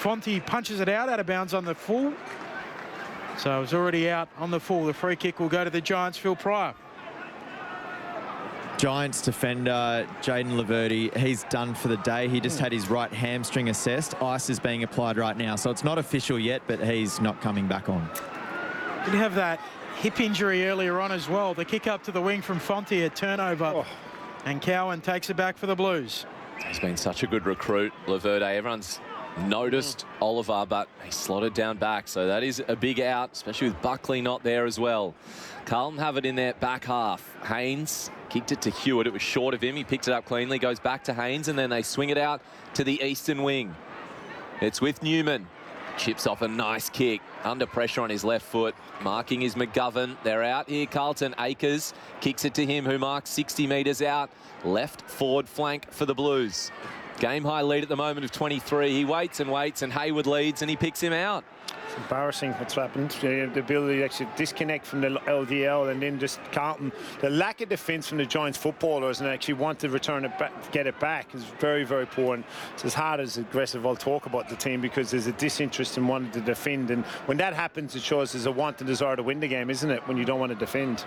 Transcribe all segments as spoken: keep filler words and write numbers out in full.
Fonte punches it out, out of bounds on the full. So it was already out on the full. The free kick will go to the Giants, Phil Pryor. Giants defender Jayden Laverde, he's done for the day. He just had his right hamstring assessed. Ice is being applied right now, so it's not official yet, but he's not coming back on. Did have that hip injury earlier on as well. The kick up to the wing from Fonte, a turnover, oh. and Cowan takes it back for the Blues. He's been such a good recruit, Laverde. Everyone's noticed mm. Oliver, but he slotted down back, so that is a big out, especially with Buckley not there as well. Carlton have it in their back half. Haynes kicked it to Hewitt. It was short of him. He picked it up cleanly, goes back to Haynes, and then they swing it out to the eastern wing. It's with Newman. Chips off a nice kick. Under pressure on his left foot. Marking is McGovern. They're out here. Carlton. Akers kicks it to him, who marks sixty metres out. Left forward flank for the Blues. Game high lead at the moment of twenty-three. He waits and waits, and Hayward leads, and he picks him out. It's embarrassing what's happened. The ability to actually disconnect from the L D L, and then just Carlton. The lack of defence from the Giants footballers and actually want to return it back, get it back, is very, very poor. And it's as hard as aggressive I'll talk about the team, because there's a disinterest in wanting to defend. And when that happens, it shows there's a want and desire to win the game, isn't it? When you don't want to defend.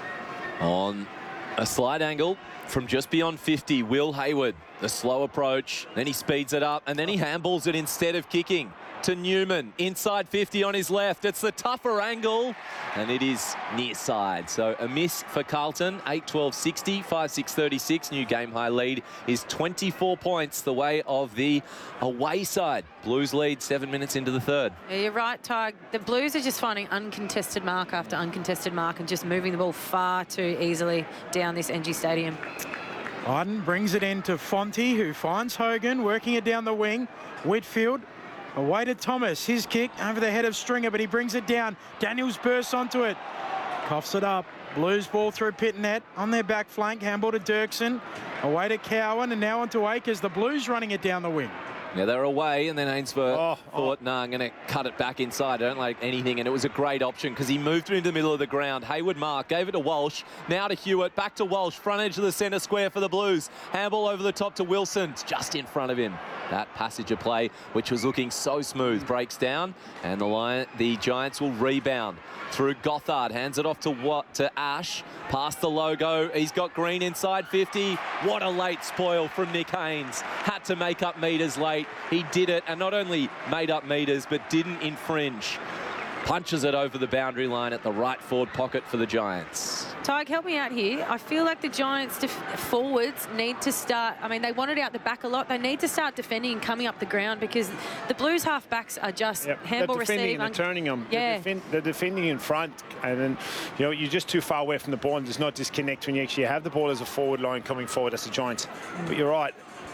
On a slide angle from just beyond fifty, Will Hayward, the slow approach, then he speeds it up, and then he handballs it instead of kicking to Newman, inside fifty on his left. It's the tougher angle, and it is near side. So a miss for Carlton, eight twelve sixty, five six thirty-six. New game high lead is twenty-four points the way of the away side. Blues lead seven minutes into the third. Yeah, you're right, Tig. The Blues are just finding uncontested mark after uncontested mark and just moving the ball far too easily down this N G Stadium. Arden brings it in to Fonte, who finds Hogan, working it down the wing. Whitfield away to Thomas. His kick over the head of Stringer, but he brings it down. Daniels bursts onto it. Coughs it up. Blues ball through Pitnet on their back flank. Handball to Dirksen. Away to Cowan, and now onto Akers. The Blues running it down the wing. Yeah, they're away, and then Ainsworth oh, thought, oh. no, nah, I'm going to cut it back inside. I don't like anything, and it was a great option because he moved it into the middle of the ground. Hayward mark, gave it to Walsh, now to Hewitt, back to Walsh, front edge of the centre square for the Blues. Handball over the top to Wilson, it's just in front of him. That passage of play, which was looking so smooth, breaks down, and the Lion, the Giants will rebound through Gothard. Hands it off to what to Ash, past the logo. He's got Green inside fifty. What a late spoil from Nick Haynes. Had to make up metres late. He did it, and not only made up metres, but didn't infringe. Punches it over the boundary line at the right forward pocket for the Giants. Tig, help me out here. I feel like the Giants forwards need to start, I mean, they want it out the back a lot. They need to start defending and coming up the ground, because the Blues half-backs are just yep. handball they're defending receive. and they're turning them. Yeah. They're, defend, they're defending in front, and then, you know, you're just too far away from the ball, and there's not disconnect when you actually have the ball as a forward line coming forward. That's the Giants. Mm. But you're right.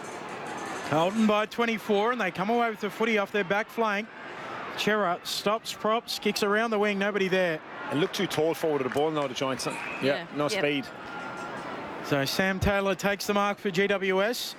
Carlton by twenty-four, and they come away with the footy off their back flank. Chera stops, props, kicks around the wing, nobody there. And look too tall forward to the ball now, the Giants. Yeah, yeah. no yep. speed. So Sam Taylor takes the mark for G W S.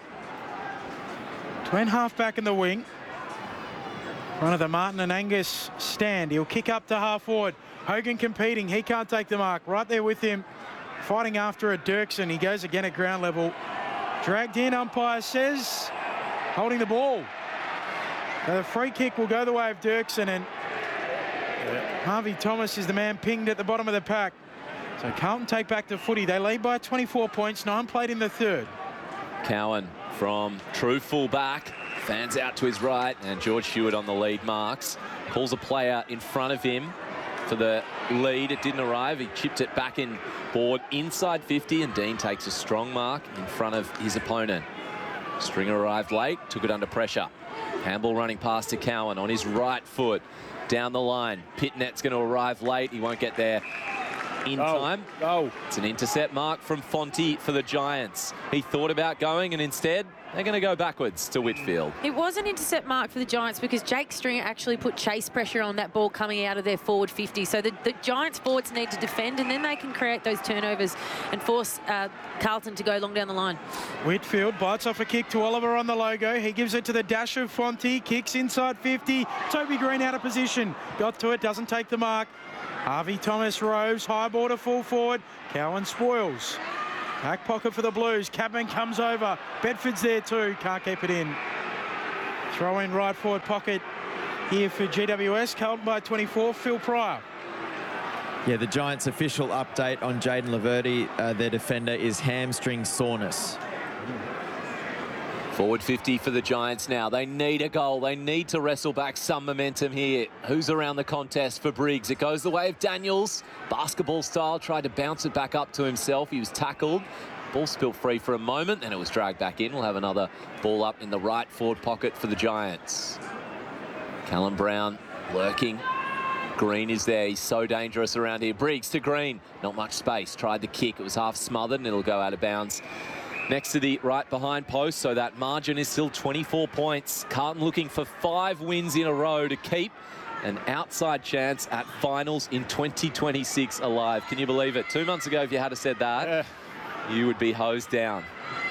Twin half back in the wing. Front of the Martin and Angus stand. He'll kick up to half forward. Hogan competing, he can't take the mark. Right there with him, fighting after it, Dirksen. He goes again at ground level. Dragged in, umpire says, holding the ball. So the free kick will go the way of Dirksen, and yeah. Harvey Thomas is the man pinged at the bottom of the pack. So Carlton take back the footy. They lead by twenty-four points, nine played in the third. Cowan from true full back, fans out to his right, and George Hewitt on the lead marks. Pulls a player in front of him for the lead. It didn't arrive. He chipped it back in board inside fifty, and Dean takes a strong mark in front of his opponent. Stringer arrived late, took it under pressure. Handball running past to Cowan on his right foot. Down the line. Pitnet's going to arrive late. He won't get there in oh, time. Oh. It's an intercept mark from Fonte for the Giants. He thought about going, and instead they're going to go backwards to Whitfield. It was an intercept mark for the Giants because Jake Stringer actually put chase pressure on that ball coming out of their forward fifty. So the, the Giants forwards need to defend, and then they can create those turnovers and force uh, Carlton to go long down the line. Whitfield bites off a kick to Oliver on the logo. He gives it to the dash of Fonte. Kicks inside fifty. Toby Green out of position. Got to it, doesn't take the mark. Harvey Thomas roves. High ball to full forward. Cowan spoils. Back pocket for the Blues. Cabman comes over. Bedford's there too. Can't keep it in. Throw in right forward pocket here for G W S. Carlton by twenty-four. Phil Pryor. Yeah, the Giants' official update on Jayden Laverde, uh, their defender, is hamstring soreness. Forward fifty for the Giants now. They need a goal. They need to wrestle back some momentum here. Who's around the contest for Briggs? It goes the way of Daniels. Basketball style, tried to bounce it back up to himself. He was tackled. Ball spilled free for a moment, then it was dragged back in. We'll have another ball up in the right forward pocket for the Giants. Callum Brown lurking. Green is there. He's so dangerous around here. Briggs to Green. Not much space. Tried the kick. It was half smothered and it'll go out of bounds next to the right behind post, so that margin is still twenty-four points. Carlton looking for five wins in a row to keep an outside chance at finals in twenty twenty-six alive. Can you believe it? Two months ago, if you had said that, uh. you would be hosed down.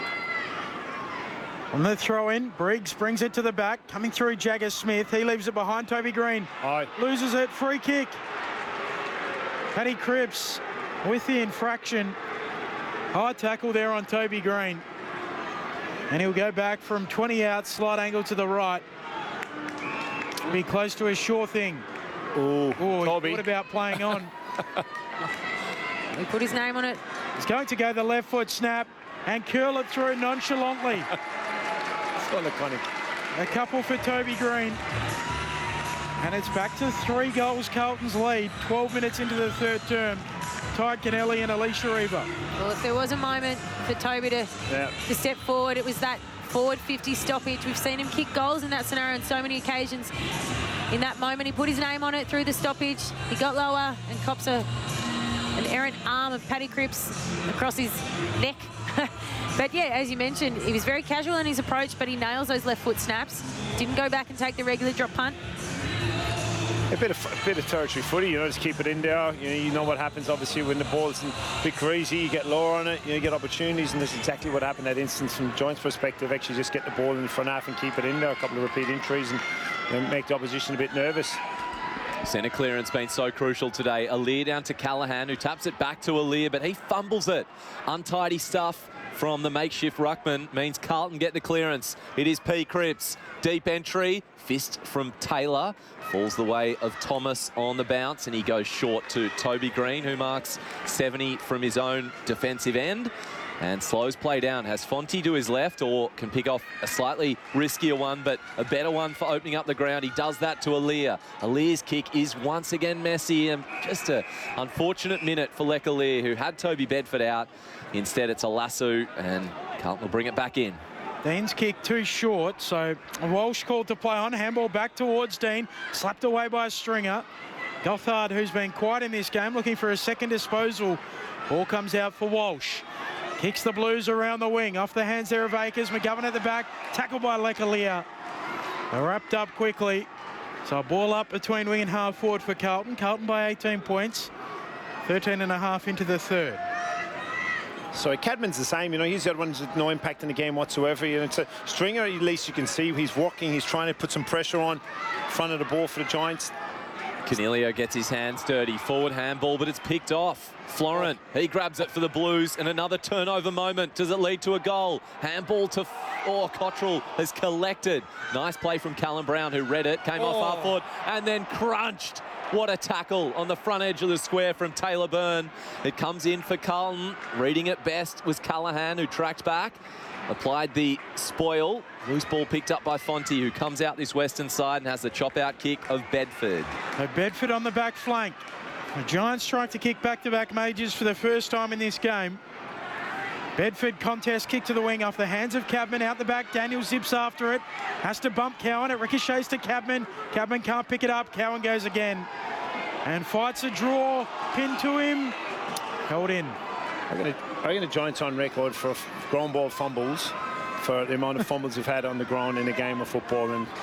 On the throw in, Briggs brings it to the back, coming through Jagger Smith. He leaves it behind Toby Green. Aye. Loses it, free kick. Paddy Cripps with the infraction. High tackle there on Toby Green. And he'll go back from twenty out, slight angle to the right. Be close to a sure thing. Oh, Toby. What about playing on? He put his name on it. He's going to go the left foot snap and curl it through nonchalantly. It's not iconic. A couple for Toby Green. And it's back to three goals Carlton's lead, twelve minutes into the third term. Ty Kennelly and Alicia Reaver. Well, if there was a moment for Toby to, yeah. to step forward, it was that forward fifty stoppage. We've seen him kick goals in that scenario on so many occasions. In that moment, he put his name on it through the stoppage. He got lower and cops a, an errant arm of Paddy Cripps across his neck. But yeah, as you mentioned, he was very casual in his approach, but he nails those left foot snaps. Didn't go back and take the regular drop punt. A bit of a bit of territory footy, you know, just keep it in there. You know, you know what happens obviously when the ball's a bit greasy, you get lower on it, you, know, you get opportunities, and that's exactly what happened in that instance from Giants' perspective. Actually, just get the ball in the front half and keep it in there. A couple of repeat entries and you know, make the opposition a bit nervous. Centre clearance been so crucial today. Aaliyah down to Callaghan, who taps it back to Aaliyah, but he fumbles it. Untidy stuff from the makeshift ruckman means Carlton get the clearance. It is P. Cripps. Deep entry, fist from Taylor. Falls the way of Thomas on the bounce, and he goes short to Toby Green, who marks seventy from his own defensive end. And slows play down, has Fonte to his left, or can pick off a slightly riskier one, but a better one for opening up the ground. He does that to Aaliyah. Aaliyah's kick is once again messy, and just an unfortunate minute for Lek Aaliyah, who had Toby Bedford out. Instead, it's a lasso, and Carlton will bring it back in. Dean's kick too short, so Walsh called to play on. Handball back towards Dean, slapped away by a stringer. Gothard, who's been quiet in this game, looking for a second disposal. Ball comes out for Walsh. Kicks the Blues around the wing, off the hands there of Akers. McGovern at the back, tackled by Lek Aaliyah. They're wrapped up quickly. So a ball up between wing and half forward for Carlton. Carlton by eighteen points, thirteen and a half into the third. So Cadman's the same, you know, he's the other one with no impact in the game whatsoever. You know, it's a stringer, at least you can see he's working, he's trying to put some pressure on front of the ball for the Giants. Canelio gets his hands dirty. Forward handball, but it's picked off. Florent, he grabs it for the Blues, and another turnover moment. Does it lead to a goal? Handball to... Oh, Cottrell has collected. Nice play from Callum Brown, who read it, came oh. off half foot, and then crunched. What a tackle on the front edge of the square from Taylor Byrne. It comes in for Carlton. Reading it best was Callaghan, who tracked back. Applied the spoil. Loose ball picked up by Fonte, who comes out this western side and has the chop-out kick of Bedford. So Bedford on the back flank. The Giants trying to kick back-to-back majors for the first time in this game. Bedford contest kick to the wing off the hands of Cabman out the back. Daniel zips after it. Has to bump Cowan. It ricochets to Cabman. Cabman can't pick it up. Cowan goes again. And fights a draw. Pin to him. Held in. I'm going to I'm going to Giants on record for ground ball fumbles, for the amount of fumbles we've had on the ground in a game of football. And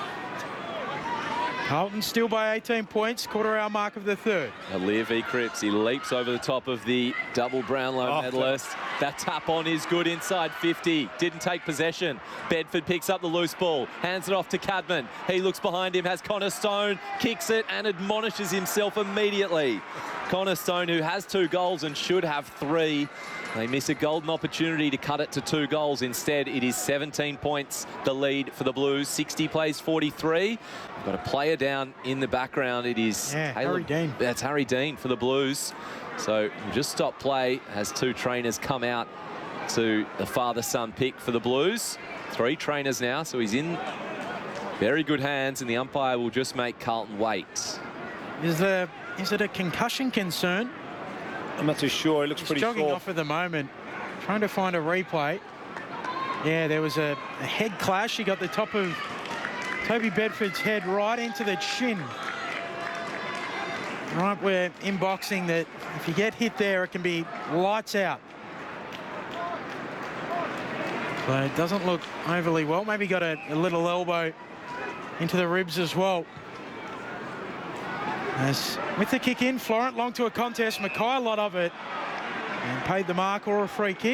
Carlton still by eighteen points, quarter hour mark of the third. Aaliyah v. Cripps, he leaps over the top of the double Brownlow oh, medalist. That tap on is good inside fifty. Didn't take possession. Bedford picks up the loose ball, hands it off to Cadman. He looks behind him, has Connor Stone, kicks it and admonishes himself immediately. Connor Stone, who has two goals and should have three. They miss a golden opportunity to cut it to two goals. Instead, it is seventeen points, the lead for the Blues. sixty plays forty-three. We've got a player down in the background. It is Yeah, Caleb, Harry Dean. That's Harry Dean for the Blues. So we'll just stop play as two trainers come out to the father-son pick for the Blues. Three trainers now, so he's in very good hands, and the umpire will just make Carlton wait. Is there is it a concussion concern? I'm not too sure. It looks He's pretty jogging sore. off at the moment, trying to find a replay. Yeah, there was a, a head clash. He got the top of Toby Bedford's head right into the chin. Right where in boxing that if you get hit there, it can be lights out. So it doesn't look overly well. Maybe got a, a little elbow into the ribs as well. As with the kick in, Florent long to a contest. Mackay a lot of it. And paid the mark or a free kick.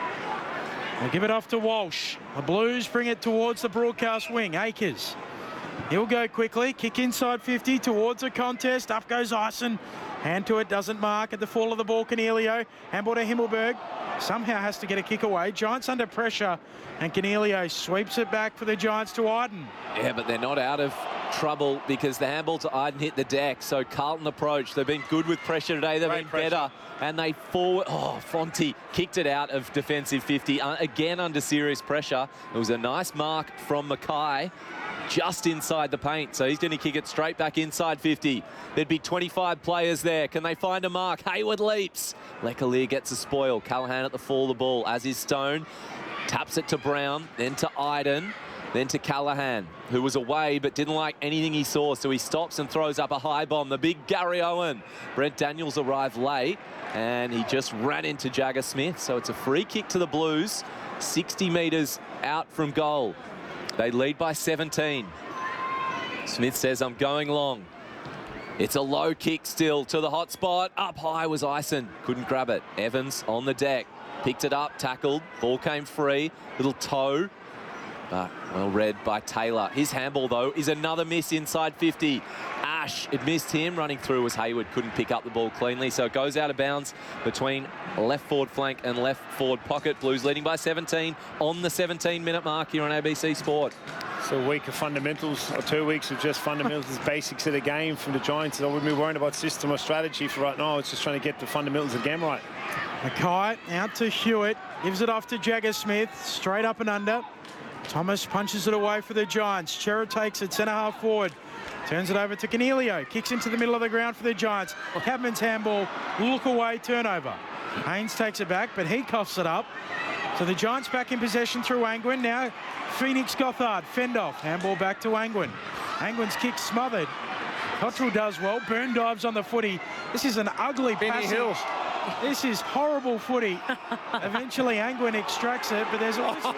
They'll give it off to Walsh. The Blues bring it towards the broadcast wing. Akers. He'll go quickly. Kick inside fifty towards a contest. Up goes Ison. Hand to it, doesn't mark. At the fall of the ball, Canelio. Handball to Himmelberg. Somehow has to get a kick away. Giants under pressure. And Canelio sweeps it back for the Giants to Iden. Yeah, but they're not out of trouble because the handball to Iden hit the deck. So Carlton approach. They've been good with pressure today. They've Great been pressure. better. And they forward. Oh, Fonte kicked it out of defensive fifty. Uh, again under serious pressure. It was a nice mark from Mackay just inside the paint. So he's going to kick it straight back inside fifty. There'd be twenty-five players there. Can they find a mark? Hayward leaps. Lecalier gets a spoil. Callahan at the fall of the ball, as is Stone. Taps it to Brown, then to Iden, then to Callahan, who was away but didn't like anything he saw, so he stops and throws up a high bomb. The big Gary Owen. Brent Daniels arrived late, and he just ran into Jagger Smith. So it's a free kick to the Blues, sixty metres out from goal. They lead by seventeen. Smith says, I'm going long. It's a low kick still to the hot spot. Up high was Ison. Couldn't grab it. Evans on the deck. Picked it up, tackled. Ball came free. Little toe. But well read by Taylor. His handball, though, is another miss inside fifty. Ash, it missed him. Running through was Hayward. Couldn't pick up the ball cleanly. So it goes out of bounds between left forward flank and left forward pocket. Blues leading by seventeen on the seventeen minute mark here on A B C Sport. So a week of fundamentals, or two weeks of just fundamentals, basics of the game from the Giants. I wouldn't be worrying about system or strategy for right now. It's just trying to get the fundamentals of the game right. Mackay out to Hewitt. Gives it off to Jagger Smith. Straight up and under. Thomas punches it away for the Giants. Chera takes it centre half forward. Turns it over to Canelio. Kicks into the middle of the ground for the Giants. Cadman's handball. Look away. Turnover. Haynes takes it back, but he coughs it up. So the Giants back in possession through Angwin. Now Phoenix Gothard. Fend off. Handball back to Angwin. Angwin's kick smothered. Cottrell does well. Byrne dives on the footy. This is an ugly Benny passage. Hill. This is horrible footy. Eventually Angwin extracts it, but there's also...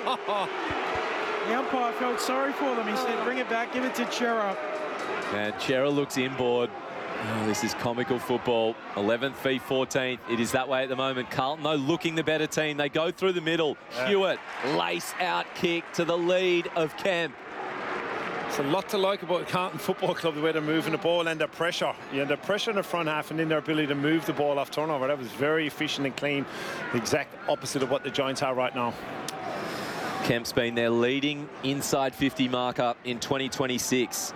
The umpire felt sorry for them. He said, bring it back, give it to Chera. And Chera looks inboard. Oh, this is comical football. eleventh v fourteenth. It is that way at the moment. Carlton, though, looking the better team. They go through the middle. Yeah. Hewitt, lace out kick to the lead of Kemp. It's a lot to like about Carlton Football Club, the way they're moving the ball and their pressure. Yeah, their pressure in the front half and then their ability to move the ball off turnover. That was very efficient and clean. The exact opposite of what the Giants are right now. Kemp's been their leading inside fifty marker in twenty twenty-six.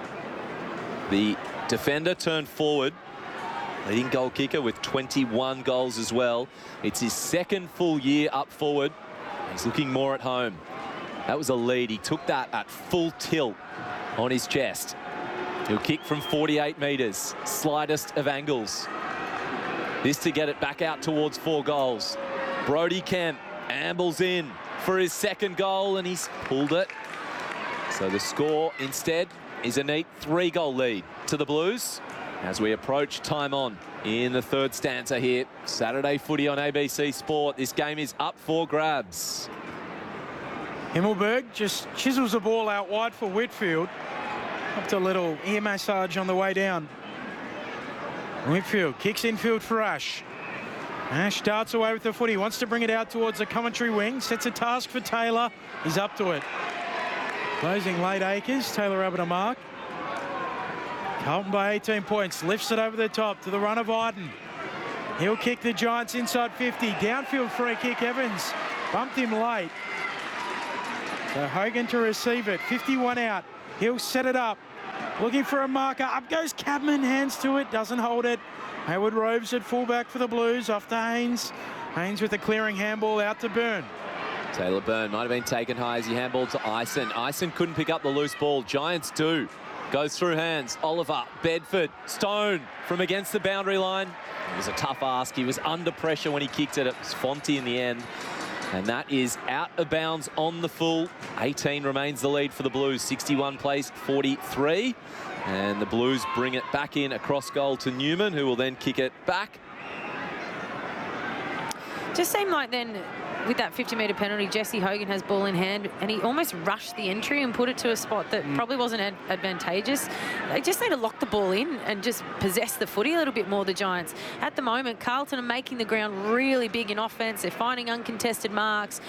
The defender turned forward, leading goal kicker with twenty-one goals as well. It's his second full year up forward. He's looking more at home. That was a lead. He took that at full tilt on his chest. He'll kick from forty-eight metres, slightest of angles. This to get it back out towards four goals. Brody Kemp ambles in for his second goal, and he's pulled it. So the score instead is a neat three-goal lead to the Blues as we approach time on in the third stanza here. Saturday footy on A B C Sport. This game is up for grabs. Himmelberg just chisels the ball out wide for Whitfield. Up to a little ear massage on the way down. Whitfield kicks infield for Ash. Ash darts away with the footy. Wants to bring it out towards the commentary wing. Sets a task for Taylor. He's up to it. Closing late Akers. Taylor Abbott a mark. Carlton by eighteen points. Lifts it over the top to the run of Iden. He'll kick the Giants inside fifty. Downfield free kick. Evans bumped him late. So Hogan to receive it. fifty-one out. He'll set it up. Looking for a marker. Up goes Cadman. Hands to it. Doesn't hold it. Hayward Roves at fullback for the Blues. Off to Haynes. Haynes with a clearing handball out to Byrne. Taylor Byrne might have been taken high as he handballed to Ison. Ison couldn't pick up the loose ball. Giants do. Goes through hands. Oliver, Bedford, Stone from against the boundary line. It was a tough ask. He was under pressure when he kicked it. It was Fonte in the end. And that is out of bounds on the full. eighteen remains the lead for the Blues. sixty-one plays forty-three. And the Blues bring it back in across goal to Newman, who will then kick it back. Just seemed like then, with that fifty metre penalty, Jesse Hogan has ball in hand and he almost rushed the entry and put it to a spot that mm. probably wasn't ad advantageous. They just need to lock the ball in and just possess the footy a little bit more, the Giants. At the moment, Carlton are making the ground really big in offence. They're finding uncontested marks.